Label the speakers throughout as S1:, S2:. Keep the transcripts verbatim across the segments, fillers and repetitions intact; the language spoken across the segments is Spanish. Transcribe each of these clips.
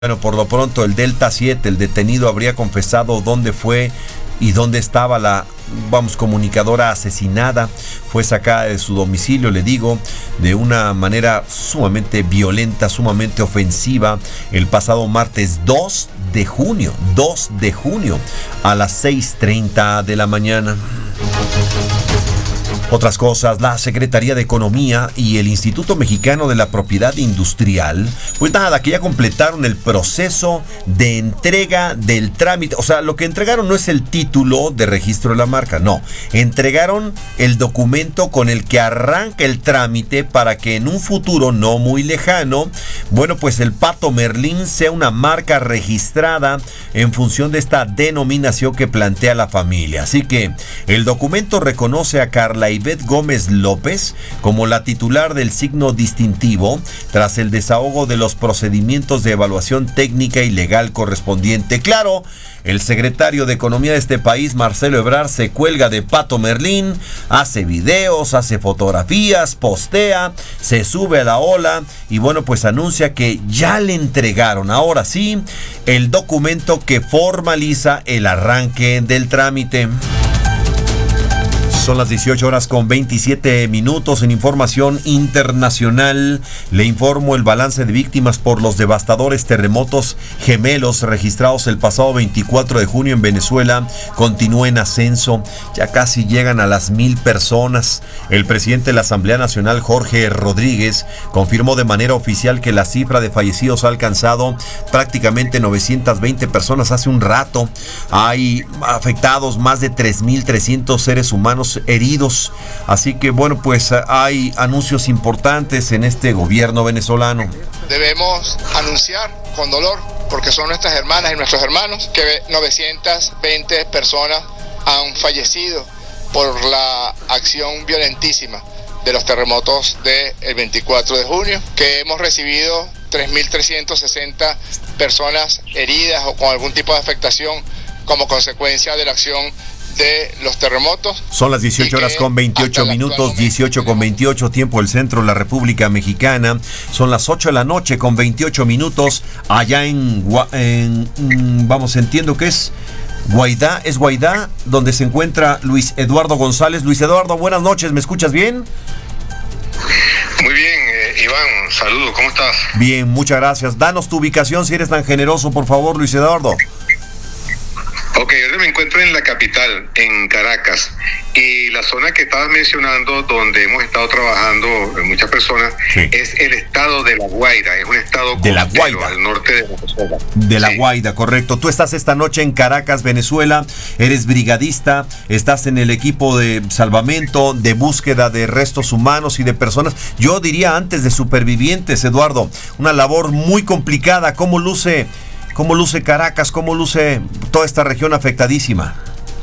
S1: Bueno, por lo pronto el Delta siete, el detenido, habría confesado dónde fue y dónde estaba la, vamos, comunicadora asesinada. Fue sacada de su domicilio, le digo, de una manera sumamente violenta, sumamente ofensiva, el pasado martes dos de junio, dos de junio, a las seis treinta de la mañana. Otras cosas, la Secretaría de Economía y el Instituto Mexicano de la Propiedad Industrial, pues nada, que ya completaron el proceso de entrega del trámite. O sea, lo que entregaron no es el título de registro de la marca, no. Entregaron el documento con el que arranca el trámite para que en un futuro no muy lejano, bueno, pues el Pato Merlín sea una marca registrada en función de esta denominación que plantea la familia. Así que el documento reconoce a Carla Ivette Gómez López como la titular del signo distintivo tras el desahogo de los procedimientos de evaluación técnica y legal correspondiente. Claro, el secretario de Economía de este país, Marcelo Ebrard, se cuelga de Pato Merlín, hace videos, hace fotografías, postea, se sube a la ola y bueno, pues anuncia que ya le entregaron, ahora sí, el documento que formaliza el arranque del trámite. Son las dieciocho horas con veintisiete minutos. En información internacional, le informo el balance de víctimas por los devastadores terremotos gemelos registrados el pasado veinticuatro de junio en Venezuela continúa en ascenso. Ya casi llegan a las mil personas. El presidente de la Asamblea Nacional, Jorge Rodríguez, confirmó de manera oficial que la cifra de fallecidos ha alcanzado prácticamente novecientas veinte personas hace un rato. Hay afectados más de tres mil trescientos seres humanos heridos, así que bueno, pues hay anuncios importantes en este gobierno venezolano.
S2: Debemos anunciar con dolor, porque son nuestras hermanas y nuestros hermanos, que novecientas veinte personas han fallecido por la acción violentísima de los terremotos del veinticuatro de junio, que hemos recibido tres mil trescientas sesenta personas heridas o con algún tipo de afectación como consecuencia de la acción de los terremotos.
S1: Son las dieciocho horas con veintiocho minutos, dieciocho con veintiocho, tiempo del centro de la República Mexicana. Son las ocho de la noche con veintiocho minutos allá en, en vamos, entiendo que es Guaidá, es Guaidá, donde se encuentra Luis Eduardo González. Luis Eduardo, buenas noches, ¿me escuchas bien?
S3: Muy bien, eh, Iván, saludos, ¿cómo estás?
S1: Bien, muchas gracias. Danos tu ubicación si eres tan generoso, por favor, Luis Eduardo.
S3: Ok, ahora me encuentro en la capital, en Caracas, y la zona que estabas mencionando, donde hemos estado trabajando muchas personas, sí, es el estado de La Guaira, es un estado
S1: de La Guaira,
S3: al norte de Venezuela.
S1: De La
S3: sí.
S1: Guaira, correcto. Tú estás esta noche en Caracas, Venezuela, eres brigadista, estás en el equipo de salvamento, de búsqueda de restos humanos y de personas, yo diría antes de supervivientes, Eduardo, una labor muy complicada. ¿Cómo luce? ¿Cómo luce Caracas? ¿Cómo luce toda esta región afectadísima?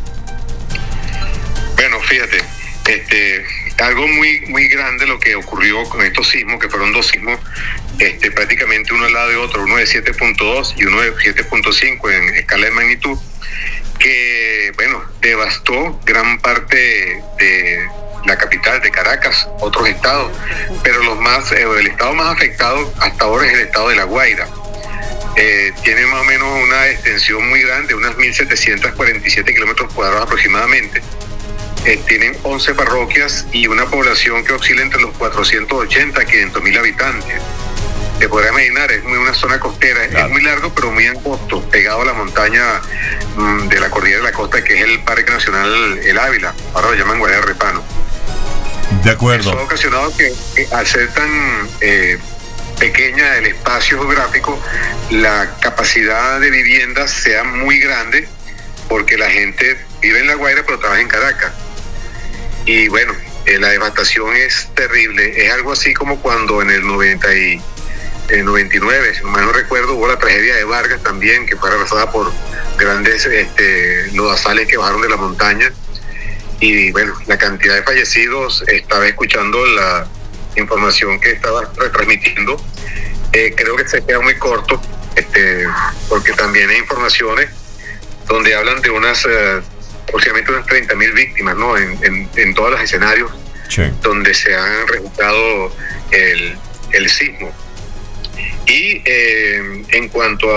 S3: Bueno, fíjate, este, algo muy muy grande lo que ocurrió con estos sismos, que fueron dos sismos, este, prácticamente uno al lado de otro, uno de siete punto dos y uno de siete punto cinco en escala de magnitud, que, bueno, devastó gran parte de la capital de Caracas, otros estados, pero los más, eh, el estado más afectado hasta ahora es el estado de La Guaira. Eh, tiene más o menos una extensión muy grande, unas mil setecientos cuarenta y siete kilómetros cuadrados aproximadamente. Eh, tienen once parroquias y una población que oscila entre los cuatrocientos ochenta a quinientos mil habitantes. Te podrás imaginar, es muy una zona costera, claro, es muy largo pero muy angosto, pegado a la montaña mmm, de la cordillera de la costa, que es el Parque Nacional El Ávila, ahora lo llaman Guayana Repano.
S1: De acuerdo.
S3: Eso ha ocasionado que, que al ser tan eh, pequeña el espacio geográfico, la capacidad de viviendas sea muy grande, porque la gente vive en La Guaira pero trabaja en Caracas. Y bueno, eh, la devastación es terrible. Es algo así como cuando en el noventa y, el noventa y nueve, si no mal no recuerdo, hubo la tragedia de Vargas también, que fue arrasada por grandes este, lodazales que bajaron de la montaña. Y bueno, la cantidad de fallecidos, estaba escuchando la información que estaba retransmitiendo, eh, creo que se queda muy corto, este, porque también hay informaciones donde hablan de unas eh, aproximadamente unas treinta mil víctimas, ¿no? En, en, en todos los escenarios, sí, donde se han registrado el, el sismo. Y eh, en cuanto a